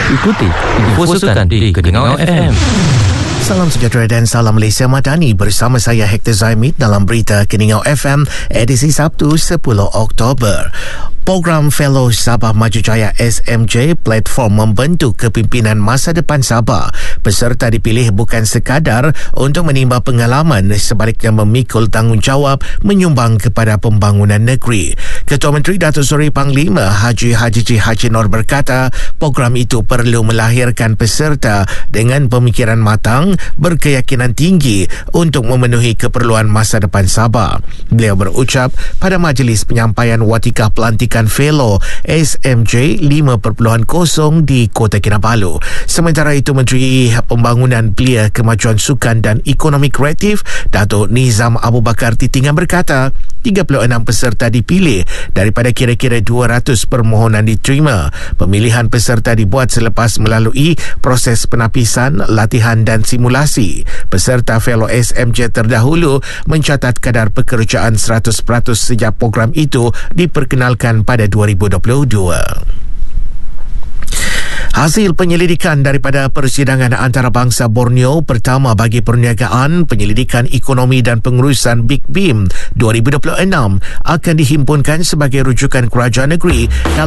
Ikuti info sukan di Keningau FM. Salam sejahtera dan salam Malaysia Madani, bersama saya Hector Zaimit dalam berita Keningau FM edisi Sabtu 10 Oktober. Program Fellow Sabah Maju Jaya SMJ platform membentuk kepimpinan masa depan Sabah. Peserta dipilih bukan sekadar untuk menimba pengalaman, sebaliknya memikul tanggungjawab menyumbang kepada pembangunan negeri. Ketua Menteri Datuk Seri Panglima Haji Nur berkata, program itu perlu melahirkan peserta dengan pemikiran matang, berkeyakinan tinggi untuk memenuhi keperluan masa depan Sabah. Beliau berucap pada majlis penyampaian watikah pelantikan Fellow SMJ 5.0 di Kota Kinabalu. Sementara itu, Menteri Pembangunan Belia, Kemajuan Sukan dan Ekonomi Kreatif Datuk Nizam Abu Bakar Titingan berkata, 36 peserta dipilih daripada kira-kira 200 permohonan diterima. Pemilihan peserta dibuat selepas melalui proses penapisan, latihan dan simulasi. Peserta Fellow SMJ terdahulu mencatat kadar pekerjaan 100% sejak program itu diperkenalkan pada 2022. Hasil penyelidikan daripada persidangan antarabangsa Borneo pertama bagi Perniagaan, Penyelidikan Ekonomi dan Pengurusan Big BIM 2026 akan dihimpunkan sebagai rujukan kerajaan negeri dalam